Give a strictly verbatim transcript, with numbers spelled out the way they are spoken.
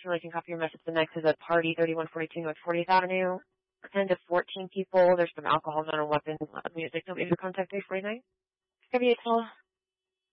voicemail. You can copy your message. The next is at Party, thirty-one forty-two North fortieth Avenue. ten to fourteen people. There's some alcohol, not a weapon, uh, music. No major contact day forty-nine. Have you